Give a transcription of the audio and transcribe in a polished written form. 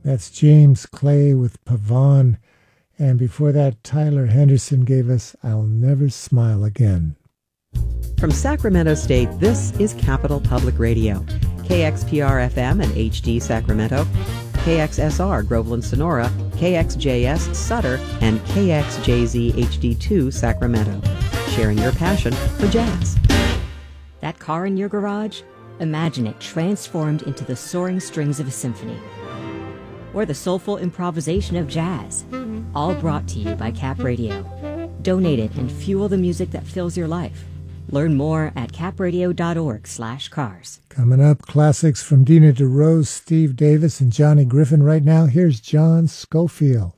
That's James Clay with Pavon. And before that, Tyler Henderson gave us I'll Never Smile Again. From Sacramento State, this is Capital Public Radio. KXPR-FM and HD Sacramento, KXSR Groveland Sonora, KXJS Sutter, and KXJZ HD2 Sacramento. Sharing your passion for jazz. That car in your garage? Imagine it transformed into the soaring strings of a symphony. Or the soulful improvisation of jazz. All brought to you by Cap Radio. Donate it and fuel the music that fills your life. Learn more at capradio.org/cars. Coming up, classics from Dina DeRose, Steve Davis, and Johnny Griffin. Right now, here's John Scofield.